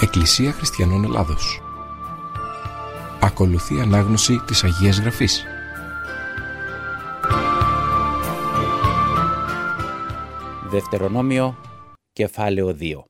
Εκκλησία Χριστιανών Ελλάδος. Ακολουθεί ανάγνωση της Αγίας Γραφής. Δευτερονόμιο, κεφάλαιο 2.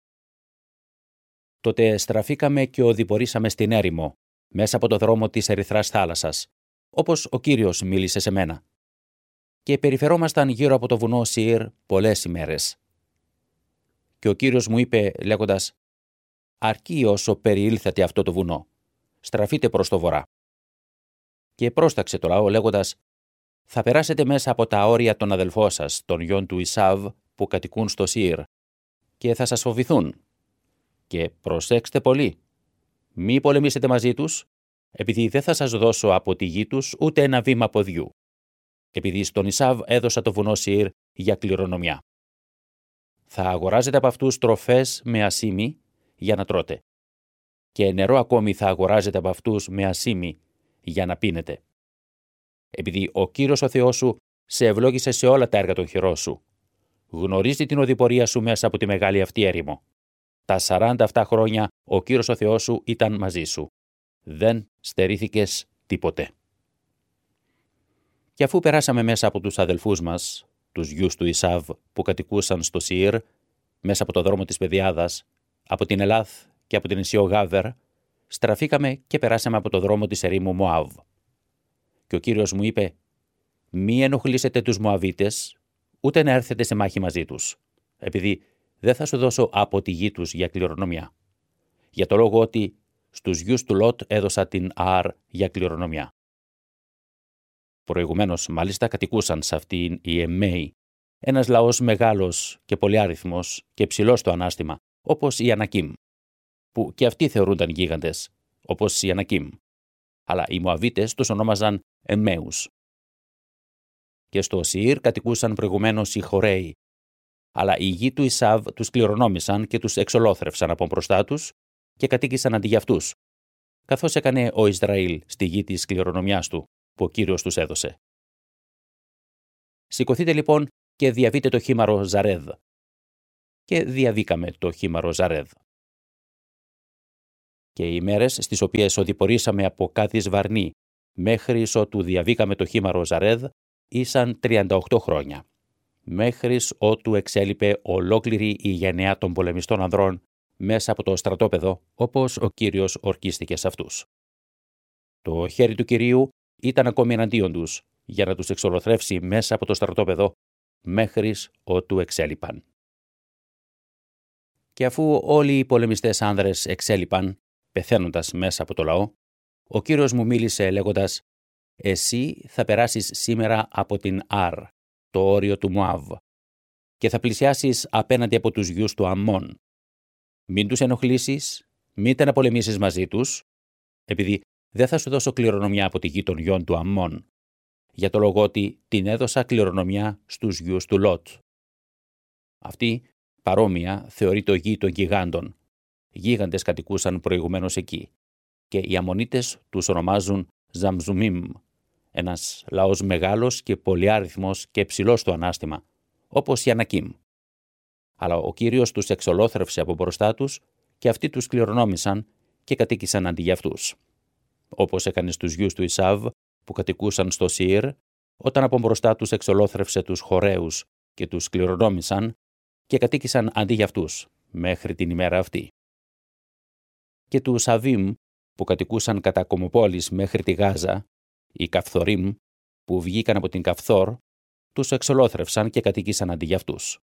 Τότε στραφήκαμε και οδηπορήσαμε στην έρημο, μέσα από το δρόμο της Ερυθράς θάλασσας, όπως ο Κύριος μίλησε σε μένα. Και περιφερόμασταν γύρω από το βουνό Σιήρ πολλές ημέρες. Και ο Κύριος μου είπε λέγοντας: «Αρκεί όσο περιήλθατε αυτό το βουνό, στραφείτε προς το βορρά». Και πρόσταξε το λαό λέγοντας: «Θα περάσετε μέσα από τα όρια των αδελφών σας, των γιών του Ισάβ, που κατοικούν στο Σιήρ, και θα σας φοβηθούν. Και προσέξτε πολύ, μη πολεμήσετε μαζί τους, επειδή δεν θα σας δώσω από τη γη τους ούτε ένα βήμα ποδιού, επειδή στον Ισάβ έδωσα το βουνό Σιήρ για κληρονομιά. Θα αγοράζετε από αυτούς τροφές με ασίμι για να τρώτε, και νερό ακόμη θα αγοράζετε από αυτούς με ασίμι για να πίνετε. Επειδή ο Κύριος ο Θεός σου σε ευλόγησε σε όλα τα έργα των χειρών σου, γνωρίζει την οδηπορία σου μέσα από τη μεγάλη αυτή έρημο. Τα 47 χρόνια ο Κύριος ο Θεός σου ήταν μαζί σου. Δεν στερήθηκες τίποτε». Και αφού περάσαμε μέσα από τους αδελφούς μας, τους γιους του Ισάβ που κατοικούσαν στο Σιήρ, μέσα από το δρόμο της Πεδιάδας, από την Ελάθ και από την νησιό Γάβερ, στραφήκαμε και περάσαμε από το δρόμο της ερήμου Μωάβ. Και ο Κύριος μου είπε: «Μη ενοχλήσετε τους Μωαβίτες, ούτε να έρθετε σε μάχη μαζί τους, επειδή δεν θα σου δώσω από τη γη τους για κληρονομιά. Για το λόγο ότι στους γιους του Λότ έδωσα την Αάρ για κληρονομιά». Προηγουμένως, μάλιστα, κατοικούσαν σε αυτήν οι Εμμαίοι, ένας λαός μεγάλος και πολυάριθμος και ψηλός στο ανάστημα, όπως οι Ανακίμ, που και αυτοί θεωρούνταν γίγαντες, όπως οι Ανακίμ, αλλά οι Μωαβίτες τους ονόμαζαν Εμμαίους. Και στο Σιήρ κατοικούσαν προηγουμένως οι Χοραίοι, αλλά οι γη του Ισάβ τους κληρονόμησαν και τους εξολόθρευσαν από μπροστά τους και κατοίκησαν αντί για αυτούς, καθώς έκανε ο Ισραήλ στη γη της κληρονομιάς του, που ο Κύριος τους έδωσε. Σηκωθείτε λοιπόν και διαβείτε το χήμαρο Ζαρέδ. Και διαβήκαμε το χήμαρο Ζαρέδ. Και οι ημέρες στις οποίες οδηπορήσαμε από Κάδης Βαρνή μέχρι ότου διαβήκαμε το χήμαρο Ζαρέδ ήσαν 38 χρόνια, μέχρι ότου εξέλιπε ολόκληρη η γενεά των πολεμιστών ανδρών μέσα από το στρατόπεδο, όπως ο Κύριος ορκίστηκε σε αυτούς. Το χέρι του Κυρίου ήταν ακόμη εναντίον τους, για να τους εξολοθρεύσει μέσα από το στρατόπεδο, μέχρι ότου εξέλιπαν. Και αφού όλοι οι πολεμιστές άνδρες εξέλιπαν, πεθαίνοντας μέσα από το λαό, ο Κύριος μου μίλησε λέγοντας: «Εσύ θα περάσεις σήμερα από την Άρ, το όριο του Μωάβ, και θα πλησιάσεις απέναντι από τους γιους του Αμμών. Μην τους ενοχλήσεις, μήτε να πολεμήσεις μαζί τους, επειδή δεν θα σου δώσω κληρονομιά από τη γη των γιών του Αμμών, για το λόγο ότι την έδωσα κληρονομιά στους γιους του Λότ. Αυτή, παρόμοια, θεωρείται γη των γιγάντων. Γίγαντες κατοικούσαν προηγουμένως εκεί, και οι Αμμονίτες τους ονομάζουν Ζαμζουμίμ, ένας λαός μεγάλος και πολυάριθμος και ψηλός στο ανάστημα, όπως οι Ανακίμ. Αλλά ο Κύριος τους εξολόθρευσε από μπροστά τους και αυτοί τους κληρονόμησαν και κατοίκησαν αντί για αυτούς. Όπως έκανε στους γιους του Ισάβ που κατοικούσαν στο Σιήρ, όταν από μπροστά τους εξολόθρευσε τους Χοραίους και τους κληρονόμησαν και κατοίκησαν αντί για αυτούς μέχρι την ημέρα αυτή. Και τους Αβίμ που κατοικούσαν κατά κομοπόλης μέχρι τη Γάζα, οι Καφθορίμ που βγήκαν από την Καφθόρ, τους εξολόθρευσαν και κατοίκησαν αντί για αυτούς.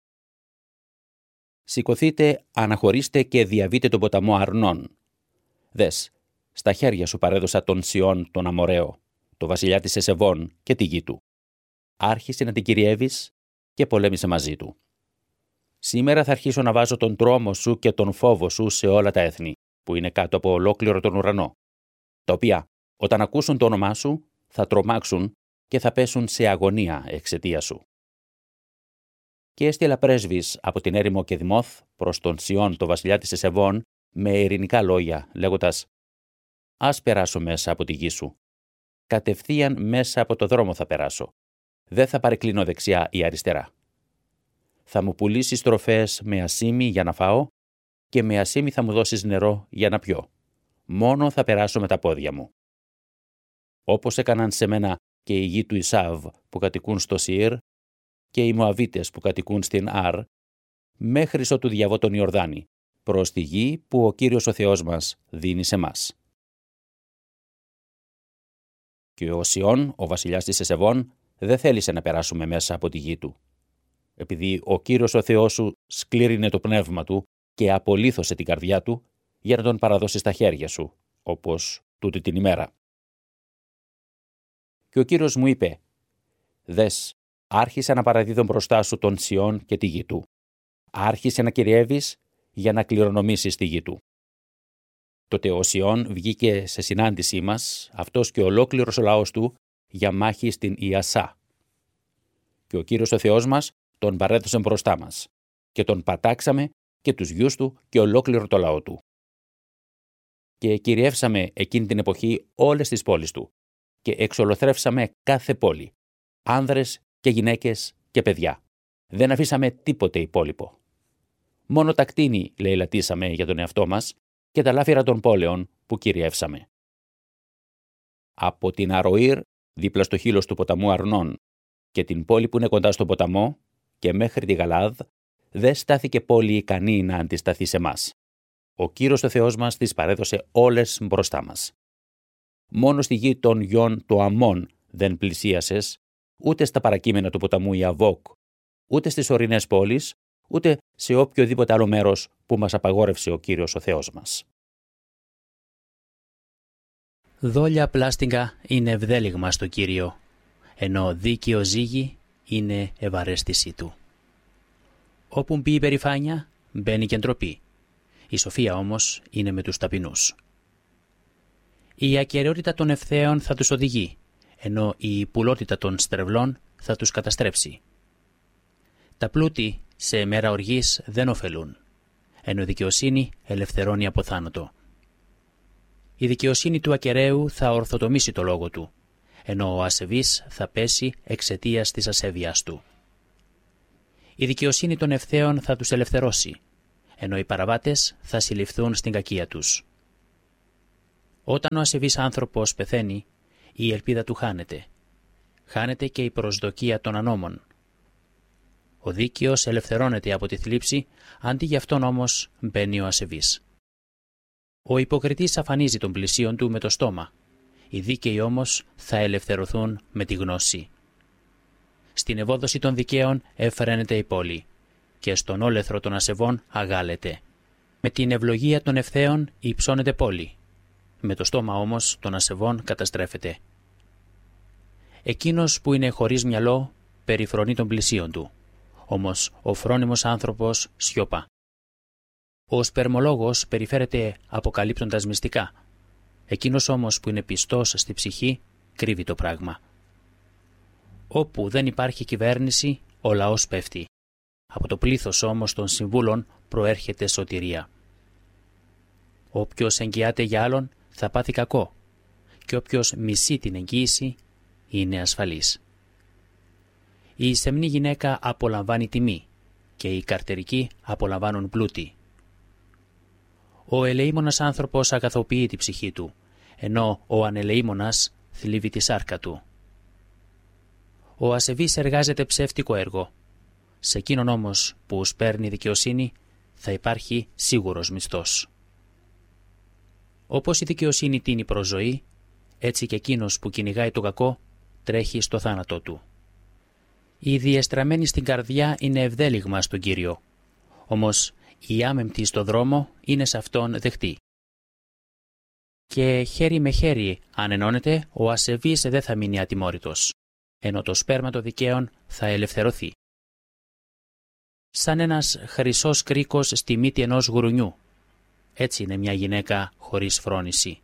Σηκωθείτε, αναχωρήστε και διαβείτε τον ποταμό Αρνών. Δες, στα χέρια σου παρέδωσα τον Σιών τον Αμοραίο, το βασιλιά της Εσεβών και τη γη του. Άρχισε να την κυριεύεις και πολέμησε μαζί του. Σήμερα θα αρχίσω να βάζω τον τρόμο σου και τον φόβο σου σε όλα τα έθνη, που είναι κάτω από ολόκληρο τον ουρανό, τα οποία, όταν ακούσουν το όνομά σου, θα τρομάξουν και θα πέσουν σε αγωνία εξαιτίας σου. Και έστειλα πρέσβεις από την έρημο Κεδημόθ προς τον Σιών, το βασιλιά της Εσεβών, με ειρηνικά λόγια, λέγοντας: «Ας περάσω μέσα από τη γη σου. Κατευθείαν μέσα από το δρόμο θα περάσω. Δεν θα παρεκκλίνω δεξιά ή αριστερά. Θα μου πουλήσεις τροφές με ασίμι για να φάω και με ασήμι θα μου δώσεις νερό για να πιω. Μόνο θα περάσω με τα πόδια μου. Όπως έκαναν σε μένα και οι γη του Ισάβ που κατοικούν στο Σιήρ και οι Μωαβίτες που κατοικούν στην Άρ, μέχρι ότου διαβώ τον Ιορδάνη, προς τη γη που ο Κύριος ο Θεός μας δίνει σε μας. Και ο Σιών, ο βασιλιάς της Εσεβών, δεν θέλησε να περάσουμε μέσα από τη γη του. Επειδή ο Κύριος ο Θεός σου σκλήρινε το πνεύμα του και απολύθωσε την καρδιά του για να τον παραδώσει στα χέρια σου, όπως τούτη την ημέρα. Και ο Κύριος μου είπε, «Δες, άρχισε να παραδίδω μπροστά σου τον Σιών και τη γη του. Άρχισε να κυριεύεις για να κληρονομήσεις τη γη του». Τότε ο Σιών βγήκε σε συνάντησή μας, αυτός και ολόκληρος ο λαός του, για μάχη στην Ιασά. Και ο Κύριος ο Θεός μας τον παρέδωσε μπροστά μας και τον πατάξαμε και τους γιους του και ολόκληρο το λαό του. Και κυριεύσαμε εκείνη την εποχή όλες τις πόλεις του και εξολοθρεύσαμε κάθε πόλη, άνδρες και γυναίκες και παιδιά. Δεν αφήσαμε τίποτε υπόλοιπο. Μόνο τα κτίνη λαιλατήσαμε για τον εαυτό μας και τα λάφυρα των πόλεων που κυριεύσαμε. Από την Αροήρ, δίπλα στο χείλος του ποταμού Αρνών, και την πόλη που είναι κοντά στον ποταμό, και μέχρι τη Γαλάδ, δεν στάθηκε πόλη ικανή να αντισταθεί σε μας. Ο Κύριος ο Θεός μας τις παρέδωσε όλες μπροστά μας. Μόνο στη γη των γιών του Αμών δεν πλησίασες, ούτε στα παρακείμενα του ποταμού Ιαβόκ, ούτε στις ορεινές πόλεις, ούτε σε οποιοδήποτε άλλο μέρος που μας απαγόρευσε ο Κύριος ο Θεός μας. Δόλια πλάστιγκα είναι ευδέλιγμα στο Κύριο, ενώ δίκαιο ζύγι είναι ευαρέστησή του. Όπου μπει η περηφάνεια, μπαίνει και ντροπή. Η σοφία όμως είναι με τους ταπεινούς. Η ακεραιότητα των ευθέων θα τους οδηγεί, ενώ η υπουλότητα των στρεβλών θα τους καταστρέψει. Τα πλούτη σε μέρα οργής δεν ωφελούν, ενώ η δικαιοσύνη ελευθερώνει από θάνατο. Η δικαιοσύνη του ακεραίου θα ορθοτομήσει το λόγο του, ενώ ο ασεβής θα πέσει εξαιτίας της ασέβειάς του. Η δικαιοσύνη των ευθέων θα τους ελευθερώσει, ενώ οι παραβάτες θα συλληφθούν στην κακία τους. Όταν ο ασεβής άνθρωπος πεθαίνει, η ελπίδα του χάνεται. Χάνεται και η προσδοκία των ανώμων. Ο δίκαιος ελευθερώνεται από τη θλίψη, αντί γι' αυτόν όμως μπαίνει ο ασεβής. Ο υποκριτής αφανίζει τον πλησίον του με το στόμα. Οι δίκαιοι όμως θα ελευθερωθούν με τη γνώση. Στην ευόδοση των δικαίων εφραίνεται η πόλη και στον όλεθρο των ασεβών αγάλεται. Με την ευλογία των ευθέων υψώνεται πόλη. Με το στόμα όμως των ασεβών καταστρέφεται. Εκείνος που είναι χωρίς μυαλό περιφρονεί τον πλησίον του, όμως ο φρόνιμος άνθρωπος σιωπά. Ο σπερμολόγος περιφέρεται αποκαλύπτοντας μυστικά. Εκείνος όμως που είναι πιστός στη ψυχή κρύβει το πράγμα. Όπου δεν υπάρχει κυβέρνηση, ο λαός πέφτει. Από το πλήθος όμως των συμβούλων προέρχεται σωτηρία. Όποιος εγγυάται για άλλον θα πάθει κακό και όποιος μισεί την εγγύηση είναι ασφαλής. Η σεμνή γυναίκα απολαμβάνει τιμή και οι καρτερικοί απολαμβάνουν πλούτη. Ο ελεήμονας άνθρωπος αγαθοποιεί τη ψυχή του, ενώ ο ανελεήμονας θλίβει τη σάρκα του. Ο ασεβής εργάζεται ψεύτικο έργο. Σε εκείνον όμως που σπέρνει δικαιοσύνη θα υπάρχει σίγουρος μισθός. Όπως η δικαιοσύνη τίνει προς ζωή, έτσι και εκείνος που κυνηγάει το κακό τρέχει στο θάνατό του. Οι διεστραμμένοι στην καρδιά είναι ευδέλιγμα στον Κύριο, όμως οι άμεμπτοι στο δρόμο είναι σε αυτόν δεχτοί. Και χέρι με χέρι αν ενώνεται, ο ασεβής δεν θα μείνει ατιμόρυτος, ενώ το σπέρμα των δικαίων θα ελευθερωθεί. Σαν ένας χρυσός κρίκος στη μύτη ενός γουρουνιού, έτσι είναι μια γυναίκα χωρίς φρόνηση.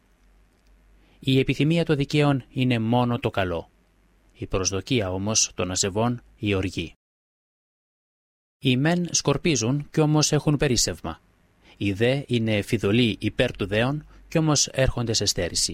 Η επιθυμία των δικαίων είναι μόνο το καλό, η προσδοκία όμως των ασεβών η οργή. Οι μεν σκορπίζουν κι όμως έχουν περίσσευμα, οι δε είναι φιδωλοί υπέρ του δέον κι όμως έρχονται σε στέρηση.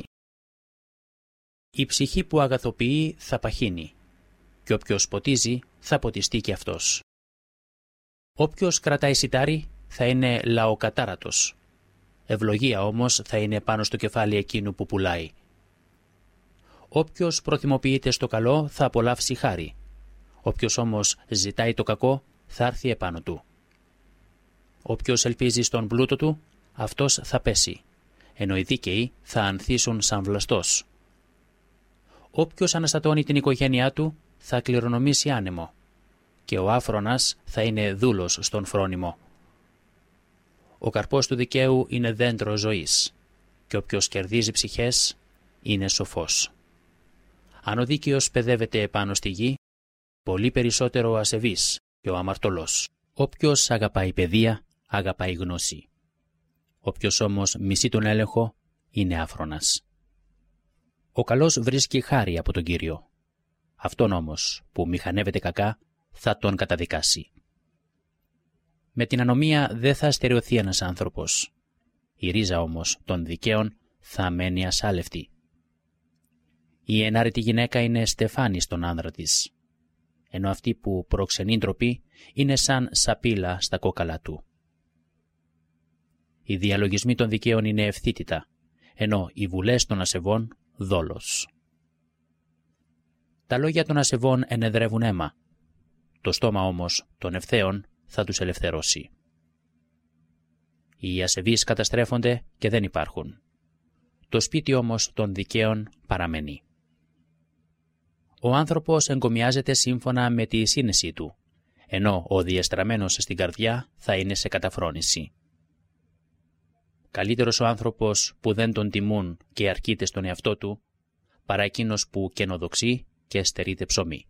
Η ψυχή που αγαθοποιεί θα παχύνει κι όποιος ποτίζει θα ποτιστεί κι αυτός. Όποιος κρατάει σιτάρι θα είναι λαοκατάρατος. Ευλογία όμως θα είναι πάνω στο κεφάλι εκείνου που πουλάει. Όποιος προθυμοποιείται στο καλό θα απολαύσει χάρη. Όποιος όμως ζητάει το κακό θα έρθει επάνω του. Όποιος ελπίζει στον πλούτο του, αυτός θα πέσει, ενώ οι δίκαιοι θα ανθίσουν σαν βλαστός. Όποιος αναστατώνει την οικογένειά του θα κληρονομήσει άνεμο, και ο άφρονας θα είναι δούλος στον φρόνιμο. Ο καρπός του δικαίου είναι δέντρο ζωής, και όποιος κερδίζει ψυχές είναι σοφός. Αν ο δίκαιος παιδεύεται επάνω στη γη, πολύ περισσότερο ο ασεβής και ο αμαρτωλός. Όποιος αγαπάει παιδεία, αγαπάει γνώση. Όποιος όμως μισεί τον έλεγχο, είναι άφρονας. Ο καλός βρίσκει χάρη από τον Κύριο. Αυτόν όμως που μηχανεύεται κακά, θα τον καταδικάσει. Με την ανομία δεν θα στερεωθεί ένας άνθρωπος. Η ρίζα όμως των δικαίων θα μένει ασάλευτη. Η ενάρετη γυναίκα είναι στεφάνη στον άνδρα της, ενώ αυτή που προξενεί ντροπή είναι σαν σαπίλα στα κόκαλα του. Οι διαλογισμοί των δικαίων είναι ευθύτητα, ενώ οι βουλές των ασεβών δόλος. Τα λόγια των ασεβών ενεδρεύουν αίμα, το στόμα όμως των ευθέων θα τους ελευθερώσει. Οι ασεβείς καταστρέφονται και δεν υπάρχουν. Το σπίτι όμως των δικαίων παραμένει. Ο άνθρωπος εγκομιάζεται σύμφωνα με τη σύνεση του, ενώ ο διεστραμμένος στην καρδιά θα είναι σε καταφρόνηση. Καλύτερος ο άνθρωπος που δεν τον τιμούν και αρκείται στον εαυτό του, παρά εκείνος που καινοδοξεί και στερείται ψωμί.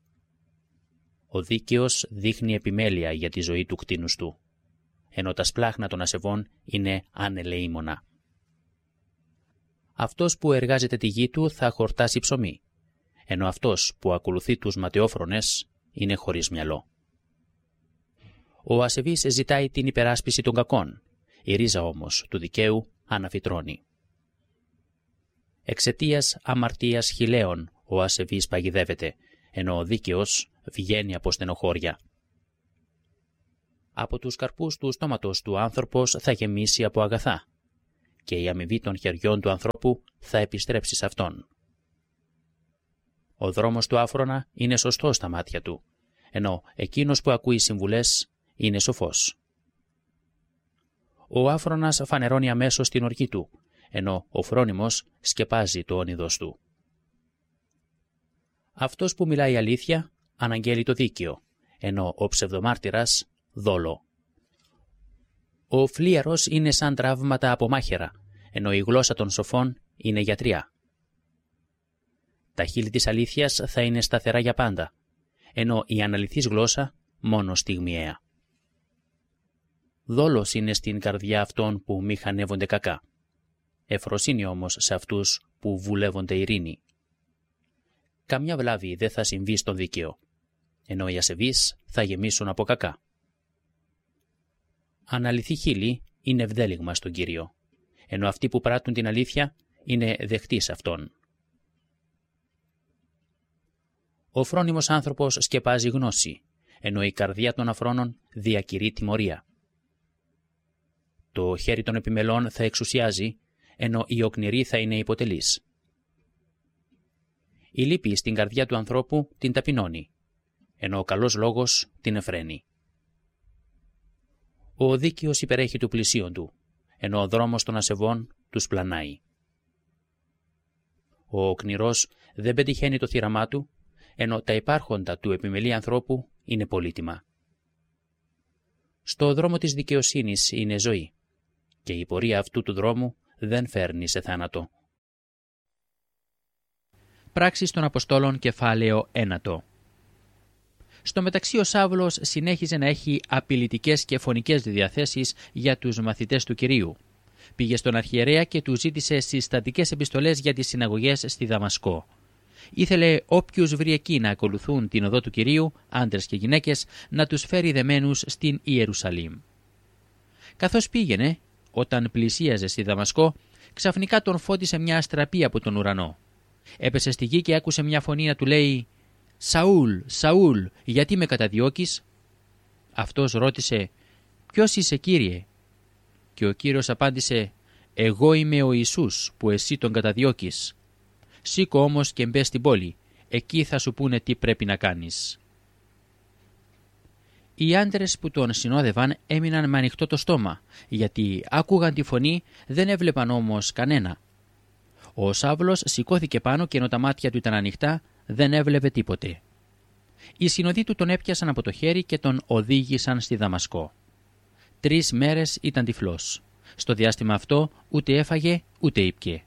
Ο δίκαιος δείχνει επιμέλεια για τη ζωή του κτήνους του, ενώ τα σπλάχνα των ασεβών είναι ανελεήμονα. Αυτός που εργάζεται τη γη του θα χορτάσει ψωμί, ενώ αυτός που ακολουθεί τους ματαιόφρονες είναι χωρίς μυαλό. Ο ασεβής ζητάει την υπεράσπιση των κακών, η ρίζα όμως του δικαίου αναφυτρώνει. Εξαιτίας αμαρτίας χιλέων ο ασεβής παγιδεύεται, ενώ ο δίκαιος βγαίνει από στενοχώρια. Από τους καρπούς του στόματος του άνθρωπος θα γεμίσει από αγαθά, και η αμοιβή των χεριών του ανθρώπου θα επιστρέψει σε αυτόν. Ο δρόμος του άφρονα είναι σωστός στα μάτια του, ενώ εκείνος που ακούει συμβουλές είναι σοφός. Ο άφρονας φανερώνει αμέσως την οργή του, ενώ ο φρόνιμος σκεπάζει το όνειδος του. Αυτός που μιλάει αλήθεια αναγγέλει το δίκαιο, ενώ ο ψευδομάρτυρας δόλο. Ο φλίαρος είναι σαν τραύματα από μάχαιρα, ενώ η γλώσσα των σοφών είναι γιατριά. Τα χείλη της αλήθειας θα είναι σταθερά για πάντα, ενώ η αναλυθής γλώσσα μόνο στιγμιαία. Δόλος είναι στην καρδιά αυτών που μηχανεύονται κακά, ευφροσύνη όμως σε αυτούς που βουλεύονται ειρήνη. Καμιά βλάβη δεν θα συμβεί στον δίκαιο, ενώ οι ασεβείς θα γεμίσουν από κακά. Αναλυθή χείλη είναι ευδέλιγμα στον Κύριο, ενώ αυτοί που πράττουν την αλήθεια είναι δεχτοί σε Αυτόν. Ο φρόνιμος άνθρωπος σκεπάζει γνώση, ενώ η καρδιά των αφρόνων διακηρύει τιμωρία. Το χέρι των επιμελών θα εξουσιάζει, ενώ η οκνηρή θα είναι υποτελής. Η λύπη στην καρδιά του ανθρώπου την ταπεινώνει, ενώ ο καλός λόγος την εφραίνει. Ο δίκαιος υπερέχει του πλησίον του, ενώ ο δρόμος των ασεβών τους πλανάει. Ο οκνηρός δεν πετυχαίνει το θύραμά του, ενώ τα υπάρχοντα του επιμελή ανθρώπου είναι πολύτιμα. Στο δρόμο της δικαιοσύνης είναι ζωή, και η πορεία αυτού του δρόμου δεν φέρνει σε θάνατο. Πράξεις των Αποστόλων, κεφάλαιο 1. Στο μεταξύ ο Σάουλος συνέχιζε να έχει απειλητικές και φωνικές διαθέσεις για τους μαθητές του Κυρίου. Πήγε στον αρχιερέα και του ζήτησε συστατικές επιστολές για τις συναγωγές στη Δαμασκό. Ήθελε όποιους βρει εκεί να ακολουθούν την οδό του Κυρίου, άντρες και γυναίκες, να τους φέρει δεμένους στην Ιερουσαλήμ. Καθώς πήγαινε, όταν πλησίαζε στη Δαμασκό, ξαφνικά τον φώτισε μια αστραπή από τον ουρανό. Έπεσε στη γη και άκουσε μια φωνή να του λέει «Σαούλ, Σαούλ, γιατί με καταδιώκεις?» Αυτός ρώτησε «Ποιος είσαι, Κύριε?» Και ο Κύριος απάντησε, «Εγώ είμαι ο Ιησούς που εσύ τον καταδιώκεις. Σήκω όμως και μπες στην πόλη, εκεί θα σου πούνε τι πρέπει να κάνεις». Οι άντρες που τον συνόδευαν έμειναν με ανοιχτό το στόμα, γιατί άκουγαν τη φωνή, δεν έβλεπαν όμως κανένα. Ο Σαύλος σηκώθηκε πάνω και ενώ τα μάτια του ήταν ανοιχτά, δεν έβλεπε τίποτε. Οι συνοδοί του τον έπιασαν από το χέρι και τον οδήγησαν στη Δαμασκό. 3 μέρες ήταν τυφλός. Στο διάστημα αυτό ούτε έφαγε ούτε ήπιε.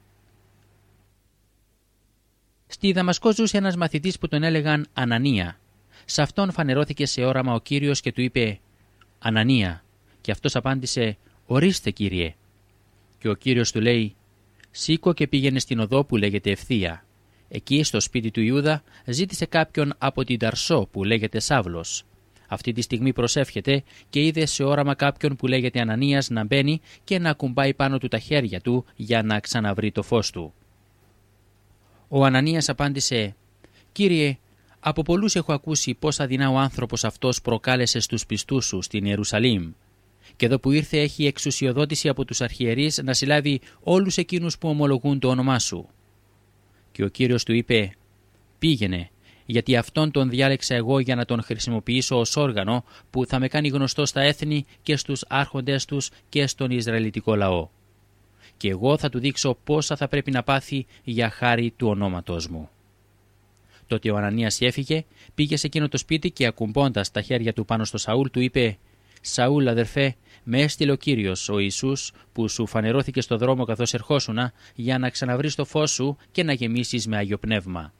Στη Δαμασκό ζούσε ένας μαθητής που τον έλεγαν Ανανία. Σε αυτόν φανερώθηκε σε όραμα ο Κύριος και του είπε «Ανανία». Και αυτός απάντησε «Ορίστε, Κύριε». Και ο Κύριος του λέει «Σήκω και πήγαινε στην οδό που λέγεται Ευθεία. Εκεί στο σπίτι του Ιούδα ζήτησε κάποιον από την Ταρσό που λέγεται Σαύλος. Αυτή τη στιγμή προσεύχεται και είδε σε όραμα κάποιον που λέγεται Ανανίας να μπαίνει και να ακουμπάει πάνω του τα χέρια του για να ξαναβρει το φως του». Ο Ανανίας απάντησε «Κύριε, από πολλούς έχω ακούσει πώς αδυνά ο άνθρωπος αυτός προκάλεσε στους πιστούς σου στην Ιερουσαλήμ. Και εδώ που ήρθε έχει εξουσιοδότηση από τους αρχιερείς να συλλάβει όλους εκείνους που ομολογούν το όνομά σου». Και ο Κύριος του είπε «Πήγαινε, γιατί αυτόν τον διάλεξα εγώ για να τον χρησιμοποιήσω ως όργανο που θα με κάνει γνωστό στα έθνη και στους άρχοντες τους και στον Ισραηλιτικό λαό. Και εγώ θα του δείξω πόσα θα πρέπει να πάθει για χάρη του ονόματός μου». Τότε ο Ανανίας έφυγε, πήγε σε εκείνο το σπίτι και ακουμπώντας τα χέρια του πάνω στο Σαούλ του είπε «Σαούλ, αδερφέ, με έστειλε ο Κύριος, ο Ιησούς, που σου φανερώθηκε στο δρόμο καθώς ερχόσουνα, για να ξαναβρεις το φως σου και να γεμίσεις με Άγιο Πνεύμα».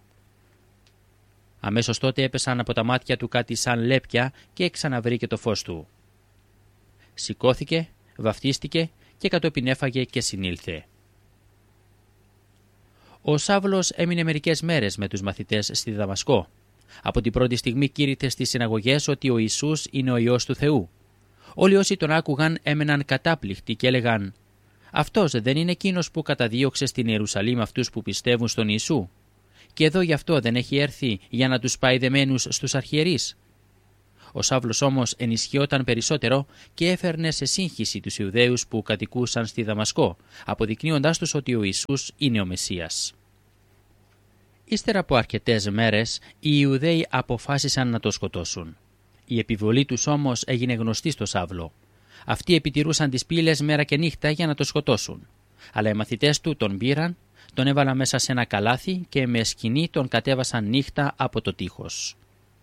Αμέσως τότε έπεσαν από τα μάτια του κάτι σαν λέπια και ξαναβρήκε το φως του. Σηκώθηκε, βαφτίστηκε και κατόπιν έφαγε και συνήλθε. Ο Σαύλος έμεινε μερικές μέρες με τους μαθητές στη Δαμασκό. Από την πρώτη στιγμή κήρυτε στις συναγωγές ότι ο Ιησούς είναι ο Υιός του Θεού. Όλοι όσοι τον άκουγαν έμεναν κατάπληκτοι και έλεγαν «Αυτός δεν είναι εκείνος που καταδίωξε στην Ιερουσαλήμ αυτούς που πιστεύουν στον Ιησού? Και εδώ γι' αυτό δεν έχει έρθει για να τους πάει δεμένους στους αρχιερείς?» Ο Σαύλος όμως ενισχυόταν περισσότερο και έφερνε σε σύγχυση τους Ιουδαίους που κατοικούσαν στη Δαμασκό, αποδεικνύοντάς τους ότι ο Ιησούς είναι ο Μεσσίας. Ύστερα από αρκετές μέρες, οι Ιουδαίοι αποφάσισαν να το σκοτώσουν. Η επιβολή τους όμως έγινε γνωστή στο Σαύλο. Αυτοί επιτηρούσαν τις πύλες μέρα και νύχτα για να το σκοτώσουν. Αλλά οι μαθητές του τον πήραν, τον έβαλαν μέσα σε ένα καλάθι και με σκηνή τον κατέβασαν νύχτα από το τείχος.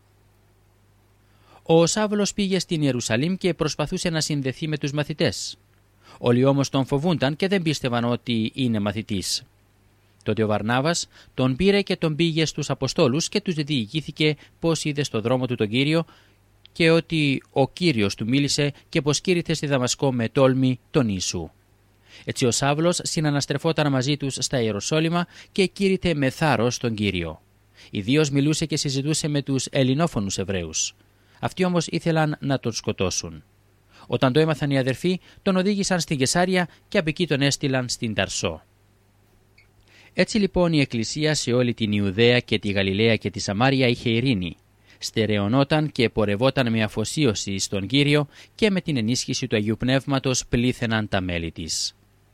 Ο Σαύλος πήγε στην Ιερουσαλήμ και προσπαθούσε να συνδεθεί με τους μαθητές. Όλοι όμως τον φοβούνταν και δεν πίστευαν ότι είναι μαθητής. Τότε ο Βαρνάβας τον πήρε και τον πήγε στους Αποστόλους και τους διηγήθηκε πώς είδε στο δρόμο του τον Κύριο και ότι ο Κύριος του μίλησε και πως κήρυθε στη Δαμασκό με τόλμη τον Ιησού. Έτσι ο Σαύλος συναναστρεφόταν μαζί τους στα Ιεροσόλυμα και κήρυθε με θάρρος τον Κύριο. Ιδίως μιλούσε και συζητούσε με τους ελληνόφωνους Εβραίους. Αυτοί όμως ήθελαν να τον σκοτώσουν. Όταν το έμαθαν οι αδερφοί, τον οδήγησαν στην Καισάρια και από εκεί τον έστειλαν στην Ταρσό. Έτσι λοιπόν η Εκκλησία σε όλη την Ιουδαία και τη Γαλιλαία και τη Σαμάρια είχε ειρήνη. Στερεωνόταν και πορευόταν με αφοσίωση στον Κύριο και με την ενίσχυση του Αγίου Πνεύματος πλήθαιναν τα μέλη της.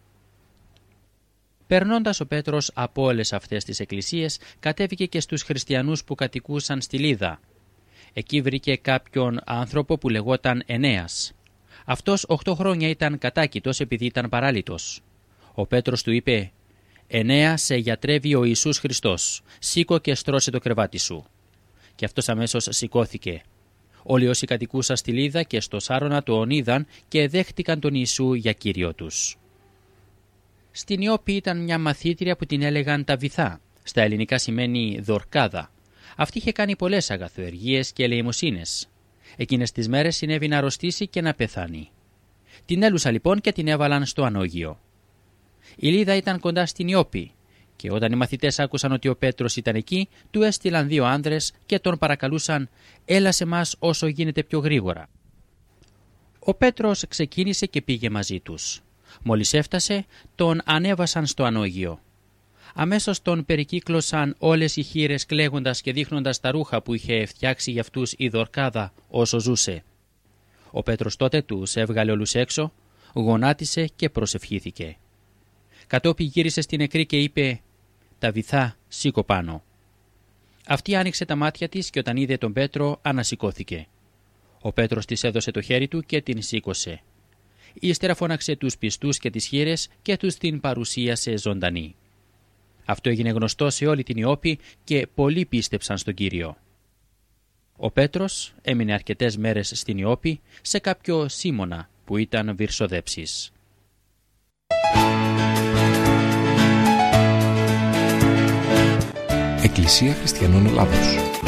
Περνώντας ο Πέτρος από όλες αυτές τις εκκλησίες, κατέβηκε και στους χριστιανούς που κατοικούσαν στη Λίδα. Εκεί βρήκε κάποιον άνθρωπο που λεγόταν Ενέας. Αυτός 8 χρόνια ήταν κατάκητος επειδή ήταν παράλυτος. Ο Πέτρος του είπε «Ενέα, σε γιατρεύει ο Ιησούς Χριστός. Σήκω και στρώσε το κρεβάτι σου». Και αυτός αμέσως σηκώθηκε. Όλοι όσοι κατοικούσαν στη Λίδα και στο Σάρωνα τον είδαν και δέχτηκαν τον Ιησού για Κύριο τους. Στην Ιώπη ήταν μια μαθήτρια που την έλεγαν Ταβιθά. Στα ελληνικά σημαίνει Δορκάδα. Αυτή είχε κάνει πολλές αγαθοεργίες και ελεημοσύνες. Εκείνες τις μέρες συνέβη να αρρωστήσει και να πεθάνει. Την έλουσαν λοιπόν και την έβαλαν στο ανώγειο. Η Λίδα ήταν κοντά στην Ιώπη και όταν οι μαθητές άκουσαν ότι ο Πέτρος ήταν εκεί, του έστειλαν 2 άνδρες και τον παρακαλούσαν «Έλα σε μας όσο γίνεται πιο γρήγορα». Ο Πέτρος ξεκίνησε και πήγε μαζί τους. Μόλις έφτασε, τον ανέβασαν στο ανώγειο. Αμέσως τον περικύκλωσαν όλες οι χήρες κλαίγοντας και δείχνοντας τα ρούχα που είχε φτιάξει για αυτούς η Δορκάδα όσο ζούσε. Ο Πέτρος τότε τους έβγαλε όλους έξω, γονάτισε και προσευχήθηκε. Κατόπιν γύρισε στην νεκρή και είπε «Τα βυθά, σήκω πάνω». Αυτή άνοιξε τα μάτια της και όταν είδε τον Πέτρο ανασηκώθηκε. Ο Πέτρος της έδωσε το χέρι του και την σήκωσε. Ύστερα φώναξε τους πιστούς και τις χήρες και τους την παρουσίασε ζωντανή. Αυτό έγινε γνωστό σε όλη την Ιώπη και πολλοί πίστεψαν στον Κύριο. Ο Πέτρος έμεινε αρκετές μέρες στην Ιώπη σε κάποιο Σίμωνα που ήταν βυρσοδέψης. Εκκλησία Χριστιανών Ελλάδος.